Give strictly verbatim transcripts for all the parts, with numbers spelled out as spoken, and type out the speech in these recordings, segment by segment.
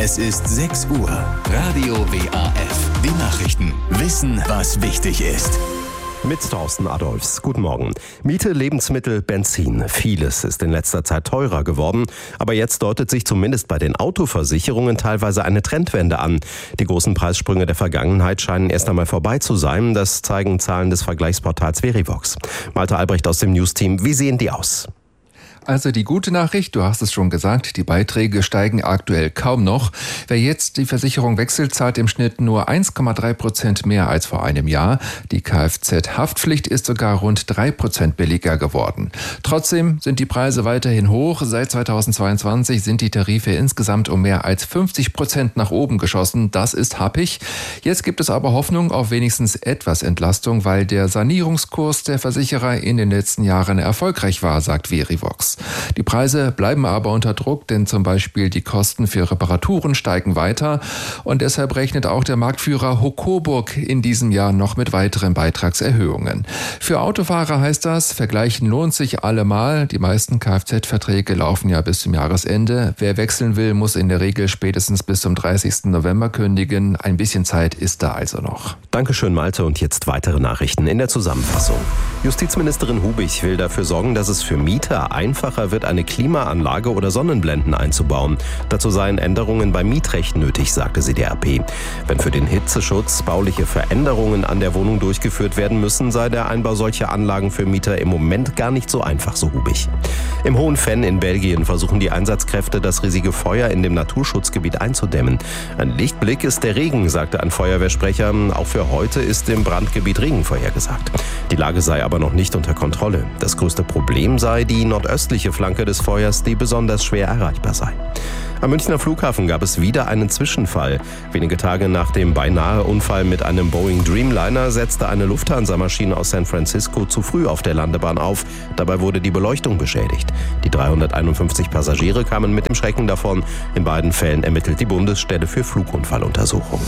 Es ist sechs Uhr. Radio W A F. Die Nachrichten. Wissen, was wichtig ist. Mit Thorsten Adolfs. Guten Morgen. Miete, Lebensmittel, Benzin. Vieles ist in letzter Zeit teurer geworden. Aber jetzt deutet sich zumindest bei den Autoversicherungen teilweise eine Trendwende an. Die großen Preissprünge der Vergangenheit scheinen erst einmal vorbei zu sein. Das zeigen Zahlen des Vergleichsportals Verivox. Malte Albrecht aus dem News-Team. Wie sehen die aus? Also die gute Nachricht, du hast es schon gesagt, die Beiträge steigen aktuell kaum noch. Wer jetzt die Versicherung wechselt, zahlt im Schnitt nur eins Komma drei Prozent mehr als vor einem Jahr. Die Kfz-Haftpflicht ist sogar rund drei Prozent billiger geworden. Trotzdem sind die Preise weiterhin hoch. Seit zweitausendzweiundzwanzig sind die Tarife insgesamt um mehr als fünfzig Prozent nach oben geschossen. Das ist happig. Jetzt gibt es aber Hoffnung auf wenigstens etwas Entlastung, weil der Sanierungskurs der Versicherer in den letzten Jahren erfolgreich war, sagt Verivox. Die Preise bleiben aber unter Druck, denn zum Beispiel die Kosten für Reparaturen steigen weiter und deshalb rechnet auch der Marktführer Hocoburg in diesem Jahr noch mit weiteren Beitragserhöhungen. Für Autofahrer heißt das, vergleichen lohnt sich allemal. Die meisten Kfz-Verträge laufen ja bis zum Jahresende. Wer wechseln will, muss in der Regel spätestens bis zum dreißigsten November kündigen. Ein bisschen Zeit ist da also noch. Dankeschön, Malte. Und jetzt weitere Nachrichten in der Zusammenfassung. Justizministerin Hubich will dafür sorgen, dass es für Mieter einfacher wird, eine Klimaanlage oder Sonnenblenden einzubauen. Dazu seien Änderungen beim Mietrecht nötig, sagte sie der R P. Wenn für den Hitzeschutz bauliche Veränderungen an der Wohnung durchgeführt werden müssen, sei der Einbau solcher Anlagen für Mieter im Moment gar nicht so einfach, so Hubich. Im Hohen Venn in Belgien versuchen die Einsatzkräfte, das riesige Feuer in dem Naturschutzgebiet einzudämmen. Ein Lichtblick ist der Regen, sagte ein Feuerwehrsprecher. Auch für heute ist im Brandgebiet Regen vorhergesagt. Die Lage sei aber noch nicht unter Kontrolle. Das größte Problem sei die nordöstliche Flanke des Feuers, die besonders schwer erreichbar sei. Am Münchner Flughafen gab es wieder einen Zwischenfall. Wenige Tage nach dem beinahe Unfall mit einem Boeing Dreamliner setzte eine Lufthansa-Maschine aus San Francisco zu früh auf der Landebahn auf. Dabei wurde die Beleuchtung beschädigt. Die dreihunderteinundfünfzig Passagiere kamen mit dem Schrecken davon. In beiden Fällen ermittelt die Bundesstelle für Flugunfalluntersuchungen.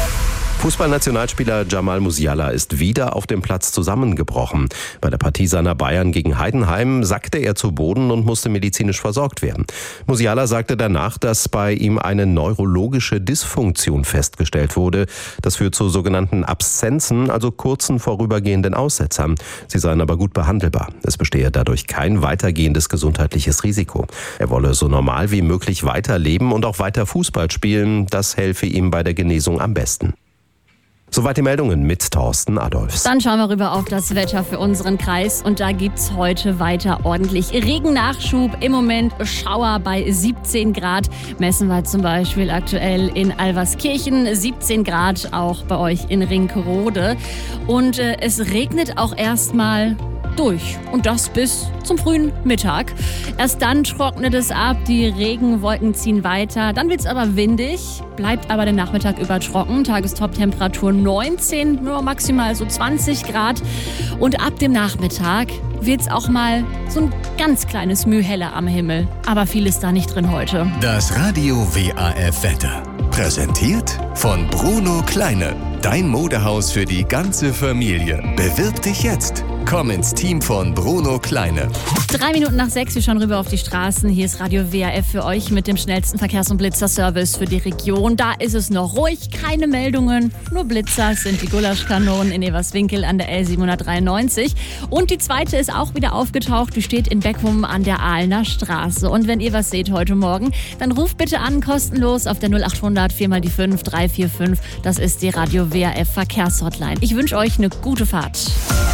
Fußballnationalspieler Jamal Musiala ist wieder auf dem Platz zusammengebrochen. Bei der Partie seiner Bayern gegen Heidenheim sackte er zu Boden und musste medizinisch versorgt werden. Musiala sagte danach, dass bei ihm eine neurologische Dysfunktion festgestellt wurde. Das führt zu sogenannten Abszenzen, also kurzen vorübergehenden Aussetzern. Sie seien aber gut behandelbar. Es bestehe dadurch kein weitergehendes gesundheitliches Risiko. Er wolle so normal wie möglich weiterleben und auch weiter Fußball spielen. Das helfe ihm bei der Genesung am besten. Soweit die Meldungen mit Thorsten Adolfs. Dann schauen wir rüber auf das Wetter für unseren Kreis. Und da gibt's heute weiter ordentlich Regennachschub. Im Moment Schauer bei siebzehn Grad. Messen wir zum Beispiel aktuell in Alverskirchen. siebzehn Grad auch bei euch in Rinkerode. Und äh, es regnet auch erstmal durch. Und das bis zum frühen Mittag. Erst dann trocknet es ab, die Regenwolken ziehen weiter. Dann wird es aber windig, bleibt aber den Nachmittag über trocken. Tagestop-Temperatur neunzehn, nur maximal so zwanzig Grad. Und ab dem Nachmittag wird es auch mal so ein ganz kleines Müh heller am Himmel. Aber viel ist da nicht drin heute. Das Radio W A F Wetter. Präsentiert von Bruno Kleine. Dein Modehaus für die ganze Familie. Bewirb dich jetzt. Komm ins Team von Bruno Kleine. Drei Minuten nach sechs, wir schauen rüber auf die Straßen. Hier ist Radio W A F für euch mit dem schnellsten Verkehrs- und Blitzerservice für die Region. Da ist es noch ruhig, keine Meldungen, nur Blitzer. Es sind die Gulaschkanonen in Everswinkel an der L siebenhundertdreiundneunzig. Und die zweite ist auch wieder aufgetaucht. Die steht in Beckum an der Aalener Straße. Und wenn ihr was seht heute Morgen, dann ruft bitte an, kostenlos auf der null achthundert vier mal die fünf drei vier fünf. Das ist die Radio W A F Verkehrshotline. Ich wünsche euch eine gute Fahrt.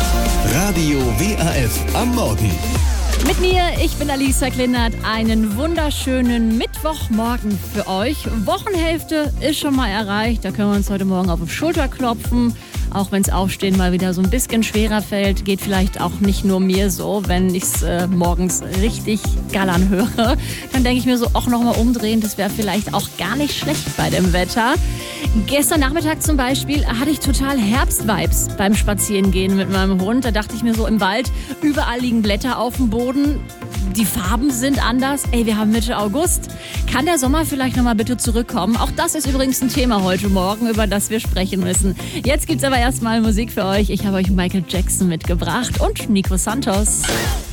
Radio W A F am Morgen. Mit mir, ich bin Alisa Klindert, einen wunderschönen Mittwochmorgen für euch. Wochenhälfte ist schon mal erreicht, da können wir uns heute Morgen auf die Schulter klopfen. Auch wenn das Aufstehen mal wieder so ein bisschen schwerer fällt, geht vielleicht auch nicht nur mir so, wenn ich es äh, morgens richtig gallern höre. Dann denke ich mir so, auch nochmal umdrehen, das wäre vielleicht auch gar nicht schlecht bei dem Wetter. Gestern Nachmittag zum Beispiel hatte ich total Herbstvibes beim Spazierengehen mit meinem Hund. Da dachte ich mir so im Wald, überall liegen Blätter auf dem Boden. Die Farben sind anders. Ey, wir haben Mitte August. Kann der Sommer vielleicht nochmal bitte zurückkommen? Auch das ist übrigens ein Thema heute Morgen, über das wir sprechen müssen. Jetzt gibt's aber erstmal Musik für euch. Ich habe euch Michael Jackson mitgebracht und Nico Santos.